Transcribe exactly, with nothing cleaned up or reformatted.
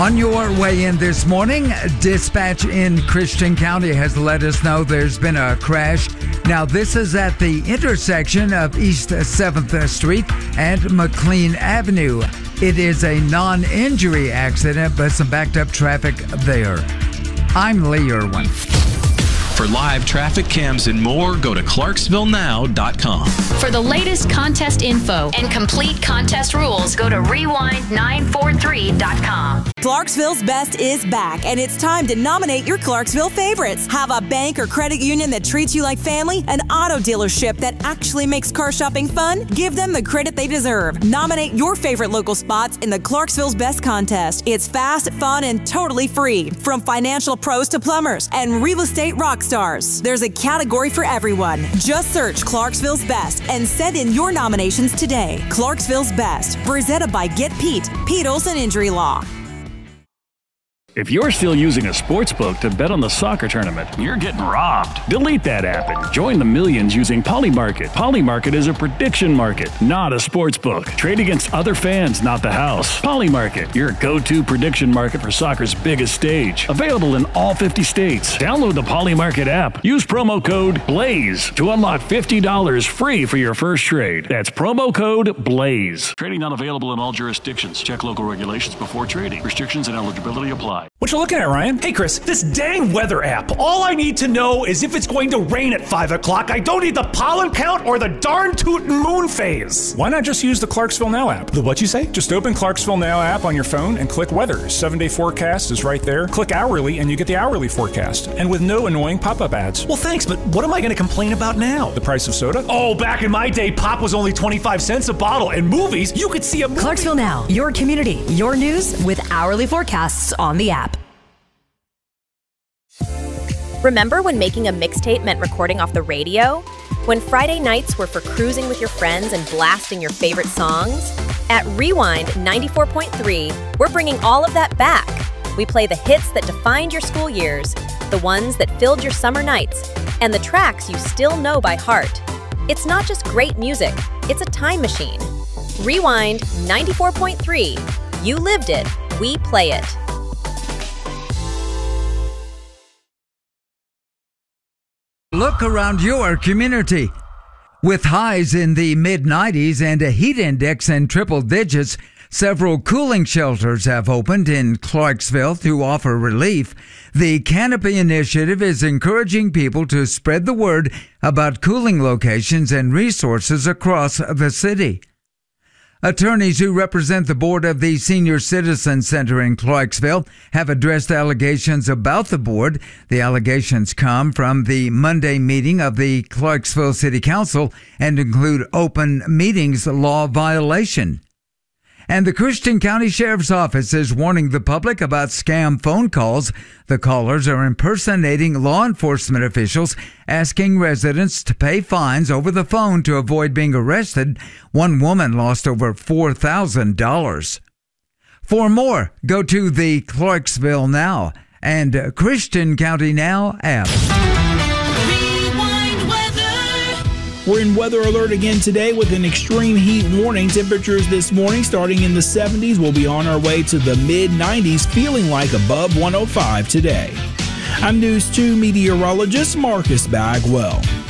On your way in this morning, dispatch in Christian County has let us know there's been a crash. Now, this is at the intersection of East seventh Street and McLean Avenue. It is a non-injury accident, but some backed up traffic there. I'm Lee Irwin. For live traffic cams and more, go to clarksville now dot com. For the latest contest info and complete contest rules, go to rewind nine four three dot com. Clarksville's Best is back, and it's time to nominate your Clarksville favorites. Have a bank or credit union that treats you like family? An auto dealership that actually makes car shopping fun? Give them the credit they deserve. Nominate your favorite local spots in the Clarksville's Best contest. It's fast, fun, and totally free. From financial pros to plumbers and real estate rock stars, there's a category for everyone. Just search Clarksville's Best and send in your nominations today. Clarksville's Best, presented by Get Pete, Pete Olson Injury Law. If you're still using a sports book to bet on the soccer tournament, you're getting robbed. Delete that app and join the millions using Polymarket. Polymarket is a prediction market, not a sports book. Trade against other fans, not the house. Polymarket, your go-to prediction market for soccer's biggest stage. Available in all fifty states. Download the Polymarket app. Use promo code BLAZE to unlock fifty dollars free for your first trade. That's promo code BLAZE. Trading not available in all jurisdictions. Check local regulations before trading. Restrictions and eligibility apply. What you looking at, Ryan? Hey, Chris, this dang weather app. All I need to know is if it's going to rain at five o'clock. I don't need the pollen count or the darn tootin' moon phase. Why not just use the Clarksville Now app? The what you say? Just open Clarksville Now app on your phone and click weather. Seven-day forecast is right there. Click hourly and you get the hourly forecast. And with no annoying pop-up ads. Well, thanks, but what am I going to complain about now? The price of soda? Oh, back in my day, pop was only twenty-five cents a bottle. And movies, you could see a movie. Clarksville Now, your community, your news with hourly forecasts on the app. Remember when making a mixtape meant recording off the radio? When Friday nights were for cruising with your friends and blasting your favorite songs? At Rewind ninety-four point three, we're bringing all of that back. We play the hits that defined your school years, the ones that filled your summer nights, and the tracks you still know by heart. It's not just great music, it's a time machine. Rewind ninety-four point three. You lived it, we play it. Look around your community. With highs in the mid nineties and a heat index in triple digits, several cooling shelters have opened in Clarksville to offer relief. The Canopy Initiative is encouraging people to spread the word about cooling locations and resources across the city. Attorneys who represent the board of the Senior Citizen Center in Clarksville have addressed allegations about the board. The allegations come from the Monday meeting of the Clarksville City Council and include open meetings law violation. And the Christian County Sheriff's Office is warning the public about scam phone calls. The callers are impersonating law enforcement officials, asking residents to pay fines over the phone to avoid being arrested. One woman lost over four thousand dollars. For more, go to the Clarksville Now and Christian County Now app. We're in weather alert again today with an extreme heat warning. Temperatures this morning starting in the seventies. We'll be on our way to the mid nineties, feeling like above one oh five today. I'm News two meteorologist Marcus Bagwell.